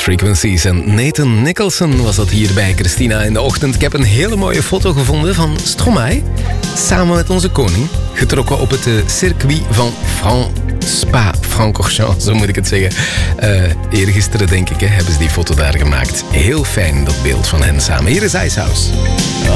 Frequencies. En Nathan Nicholson was dat hier bij Christina in de ochtend. Ik heb een hele mooie foto gevonden van Stromae samen met onze koning. Getrokken op het circuit van Spa-Francorchamps, zo moet ik het zeggen. Eergisteren, denk ik, hebben ze die foto daar gemaakt. Heel fijn, dat beeld van hen samen. Hier is Icehouse.